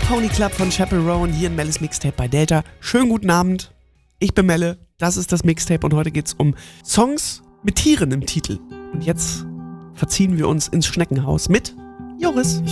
Pony Club von Chaperone hier in Melles Mixtape bei Delta. Schönen guten Abend, ich bin Melle, das ist das Mixtape und heute geht's um Songs mit Tieren im Titel. Und jetzt verziehen wir uns ins Schneckenhaus mit Joris.